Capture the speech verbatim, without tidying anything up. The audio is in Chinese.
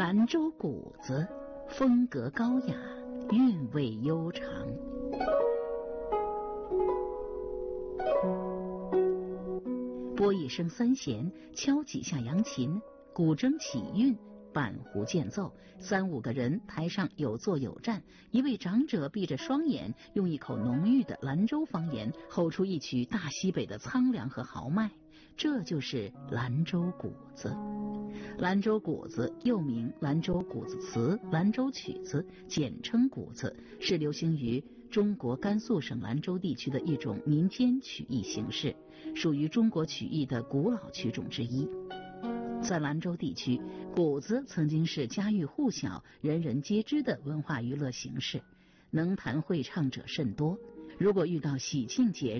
兰州鼓子，风格高雅，韵味悠长。拨一声三弦，敲几下扬琴，古筝起韵，板胡间奏，三五个人，台上有坐有站，一位长者闭着双眼，用一口浓郁的兰州方言吼出一曲大西北的苍凉和豪迈，这就是兰州鼓子。兰州鼓子又名兰州鼓子词、兰州曲子，简称鼓子，是流行于中国甘肃省兰州地区的一种民间曲艺形式，属于中国曲艺的古老曲种之一。在兰州地区，鼓子曾经是家喻户晓、人人皆知的文化娱乐形式，能弹会唱者甚多。如果遇到喜庆节日，